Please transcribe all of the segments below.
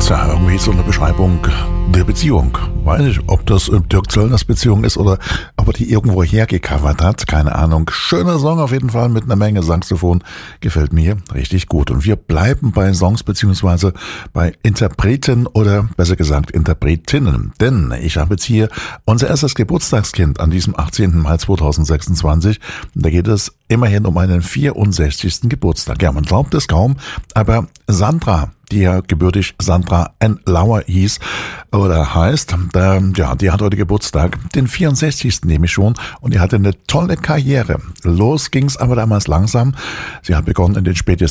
Tja, irgendwie so eine Beschreibung der Beziehung. Weiß nicht, ob das Dirk Zöllners Beziehung ist oder ob er die irgendwo hergecovert hat. Keine Ahnung. Schöner Song auf jeden Fall mit einer Menge Saxophon. Gefällt mir richtig gut. Und wir bleiben bei Songs beziehungsweise bei Interpreten oder besser gesagt Interpretinnen. Denn ich habe jetzt hier unser erstes Geburtstagskind an diesem 18. Mai 2026. Da geht es immerhin um einen 64. Geburtstag. Ja, man glaubt es kaum, aber Sandra, die ja gebürtig Sandra N. Lauer hieß oder heißt, die hat heute Geburtstag, den 64. nämlich schon, und die hatte eine tolle Karriere. Los ging's aber damals langsam. Sie hat begonnen in den späten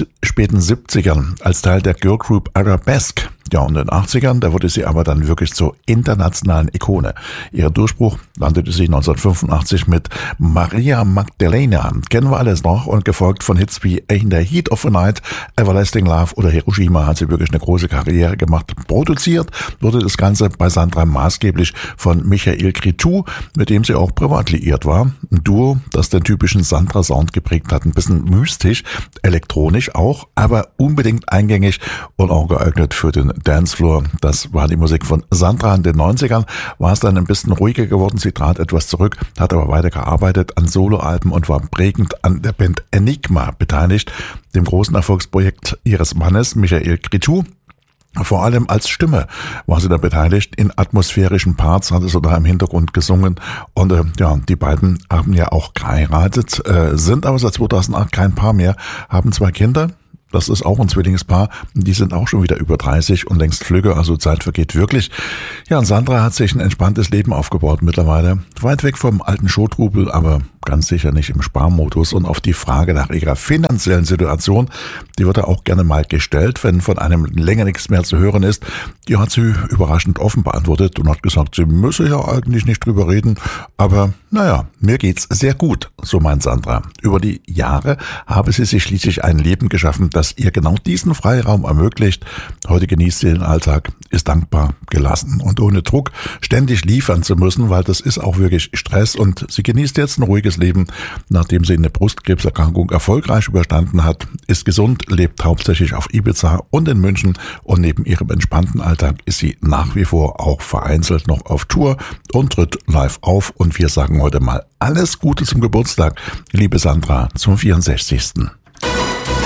70ern als Teil der Girlgroup Arabesque. Ja, und in den 80ern, da wurde sie aber dann wirklich zur internationalen Ikone. Ihr Durchbruch landete sie 1985 mit Maria Magdalena. Kennen wir alles noch, und gefolgt von Hits wie In the Heat of the Night, Everlasting Love oder Hiroshima hat sie wirklich eine große Karriere gemacht. Produziert wurde das Ganze bei Sandra maßgeblich von Michael Cretu, mit dem sie auch privat liiert war. Ein Duo, das den typischen Sandra-Sound geprägt hat. Ein bisschen mystisch, elektronisch auch, aber unbedingt eingängig und auch geeignet für den Dancefloor. Das war die Musik von Sandra. In den 90ern war es dann ein bisschen ruhiger geworden. Sie trat etwas zurück, hat aber weiter gearbeitet an Soloalben und war prägend an der Band Enigma beteiligt, dem großen Erfolgsprojekt ihres Mannes Michael Cretu. Vor allem als Stimme war sie da beteiligt. In atmosphärischen Parts hatte sie da im Hintergrund gesungen. Und die beiden haben ja auch geheiratet, sind aber seit 2008 kein Paar mehr, haben 2 Kinder. Das ist auch ein Zwillingspaar. Die sind auch schon wieder über 30 und längst flügge, also Zeit vergeht wirklich. Ja, und Sandra hat sich ein entspanntes Leben aufgebaut mittlerweile. Weit weg vom alten Showtrubel, aber ganz sicher nicht im Sparmodus. Und auf die Frage nach ihrer finanziellen Situation, die wird auch gerne mal gestellt, wenn von einem länger nichts mehr zu hören ist. Die hat sie überraschend offen beantwortet und hat gesagt, sie müsse ja eigentlich nicht drüber reden. Aber naja, mir geht's sehr gut, so meint Sandra. Über die Jahre habe sie sich schließlich ein Leben geschaffen, das ihr genau diesen Freiraum ermöglicht. Heute genießt sie den Alltag, ist dankbar, gelassen und ohne Druck ständig liefern zu müssen, weil das ist auch wirklich Stress, und sie genießt jetzt ein ruhiges Leben, nachdem sie eine Brustkrebserkrankung erfolgreich überstanden hat, ist gesund, lebt hauptsächlich auf Ibiza und in München, und neben ihrem entspannten Alltag ist sie nach wie vor auch vereinzelt noch auf Tour und tritt live auf, und wir sagen heute mal alles Gute zum Geburtstag, liebe Sandra, zum 64.